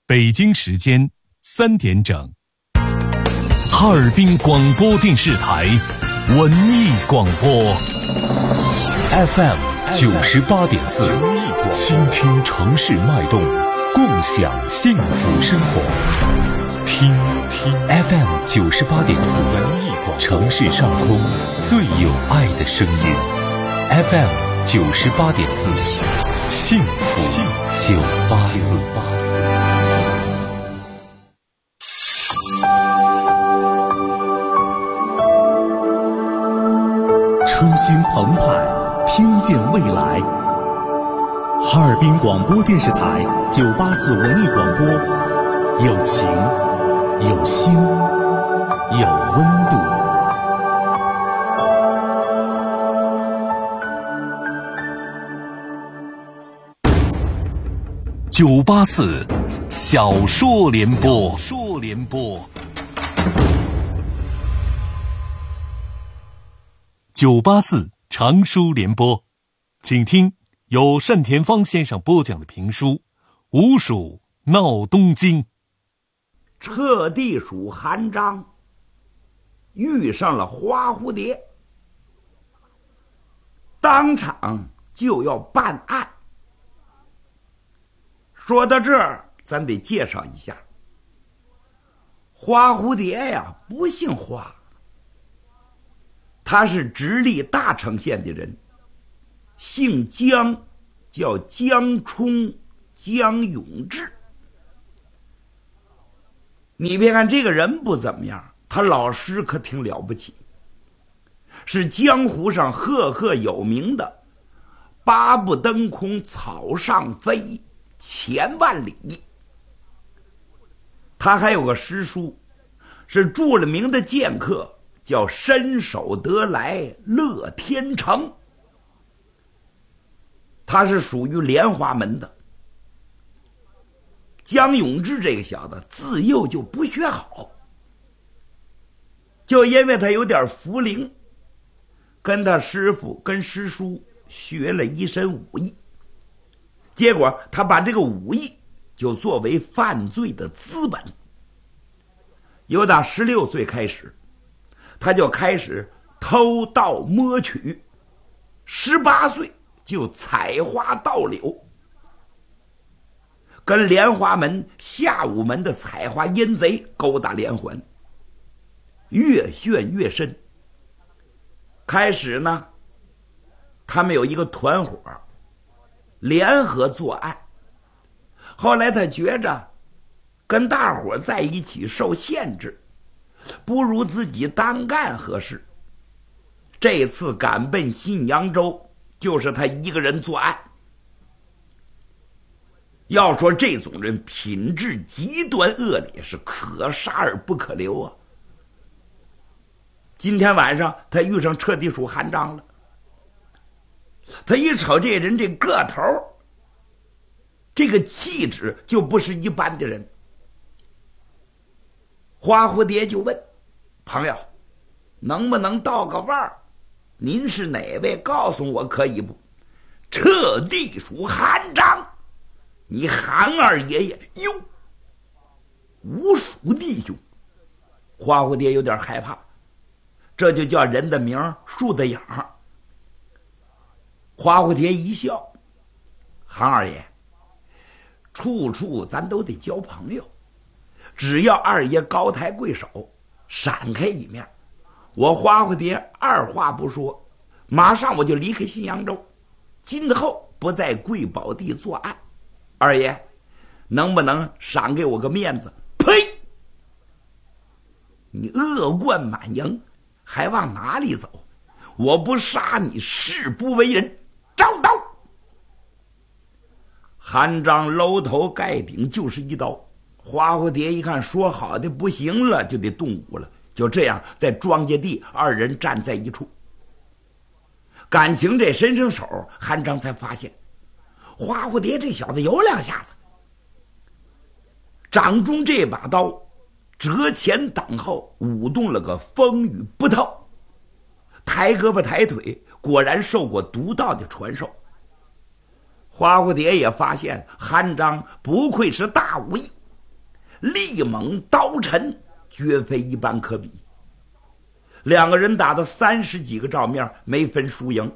北京时间3点整，哈尔滨广播电视台文艺广播 FM 98.4，倾听城市脉动，共享幸福生活。听 FM 98.4，城市上空最有爱的声音。FM 98.4，幸福984。 初心澎湃，听见未来。哈尔滨广播电视台984文艺广播，有情，有心，有温度。 984小说联播。984长书联播，请听由单田芳先生播讲的评书《吴蜀闹东京》。 彻地鼠韩章遇上了花蝴蝶，当场就要办案。说到这儿，咱得介绍一下，花蝴蝶呀，不姓花，他是直隶大城县的人，姓江，叫江冲、江永志。你别看这个人不怎么样，他老师可挺了不起，是江湖上赫赫有名的八不登空，草上飞，千万里。他还有个诗书，是著了名的剑客，叫伸手得来乐天成。他是属于莲花门的。江永志这个小子自幼就不学好，就因为他有点茯苓，跟他师傅跟师叔学了一身武艺，结果他把这个武艺就作为犯罪的资本。由打16岁开始，他就开始偷盗摸取，18岁就采花盗柳，跟莲花门、下午门的采花阴贼勾搭连环，越陷越深。开始呢，他们有一个团伙联合作案，后来他觉着跟大伙在一起受限制，不如自己单干合适。这次赶奔新扬州，就是他一个人作案。要说这种人品质极端恶劣，是可杀而不可留啊。今天晚上他遇上彻地鼠韩章了，他一瞅这人这个头，这个气质就不是一般的人。花蝴蝶就问朋友，能不能道个腕儿？您是哪位？告诉我可以不？彻地鼠韩章，你韩二爷爷哟，吴蜀弟兄。花蝴蝶有点害怕，这就叫人的名树的影。花蝴蝶一笑，韩二爷，处处咱都得交朋友，只要二爷高抬贵手，闪开一面，我花蝴蝶二话不说，马上我就离开新扬州，今后不在贵宝地作案。二爷能不能赏给我个面子？呸！你恶贯满盈，还往哪里走？我不杀你誓不为人。招刀！韩章搂头盖顶就是一刀。花蝴蝶一看说好的不行了，就得动武了。就这样，在庄稼地，二人站在一处。感情这伸伸手，韩章才发现花蝴蝶这小子有两下子。掌中这把刀折前挡后，舞动了个风雨不透，抬胳膊抬腿，果然受过独到的传授。花蝴蝶也发现韩章不愧是大武艺， 力猛刀沉，绝非一般可比。两个人打了30几个照面，没分输赢。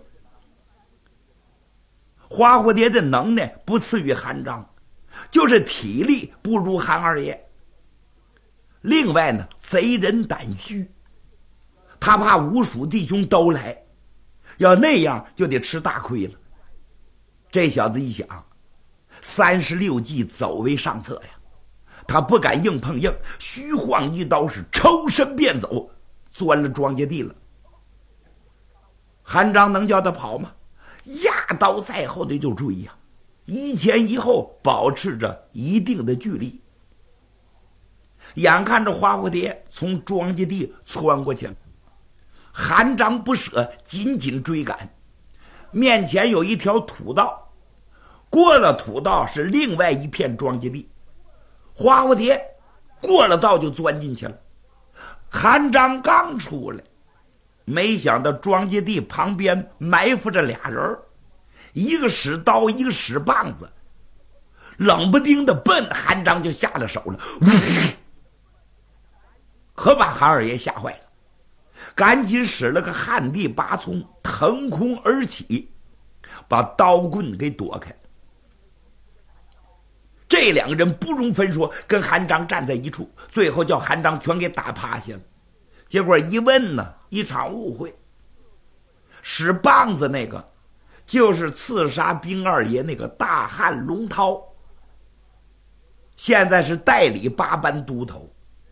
花蝴蝶的能耐不次于韩章，就是体力不如韩二爷。另外呢，贼人胆虚，他怕吴蜀弟兄都来，要那样就得吃大亏了。这小子一想，36计走为上策呀，他不敢硬碰硬，虚晃一刀是抽身便走，钻了庄稼地了。韩章能叫他跑吗？压刀在后的就追呀，一前一后，保持着一定的距离。眼看着花蝴蝶从庄稼地窜过去了，韩章不舍，紧紧追赶。面前有一条土道，过了土道是另外一片庄稼地。花蝴蝶过了道就钻进去了。韩章刚出来，没想到庄稼地旁边埋伏着俩人，一个使刀，一个使棒子，冷不丁的奔韩章就下了手了。可把韩二爷吓坏了，赶紧使了个旱地拔葱，腾空而起，把刀棍给躲开。这两个人不容分说，跟韩章站在一处，最后叫韩章全给打趴下了。结果一问呢，一场误会。使棒子那个就是刺杀兵二爷那个大汉龙涛，现在是代理8班都头。